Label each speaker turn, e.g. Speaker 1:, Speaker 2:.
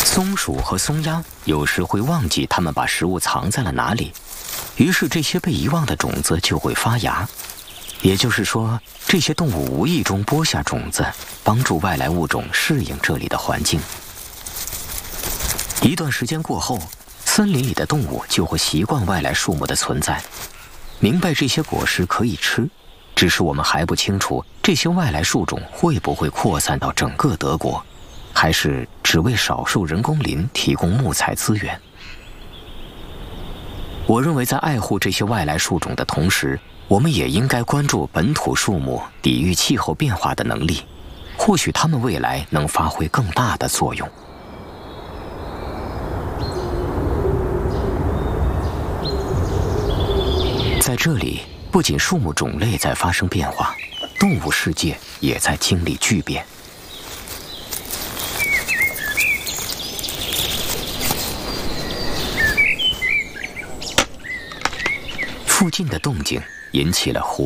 Speaker 1: 松鼠和松鸦有时会忘记它们把食物藏在了哪里，于是这些被遗忘的种子就会发芽。也就是说，这些动物无意中播下种子，帮助外来物种适应这里的环境。一段时间过后，森林里的动物就会习惯外来树木的存在，明白这些果实可以吃，只是我们还不清楚这些外来树种会不会扩散到整个德国，还是只为少数人工林提供木材资源。我认为在爱护这些外来树种的同时，我们也应该关注本土树木抵御气候变化的能力，或许它们未来能发挥更大的作用。在这里，不仅树木种类在发生变化，动物世界也在经历巨变。附近的动静引起了狐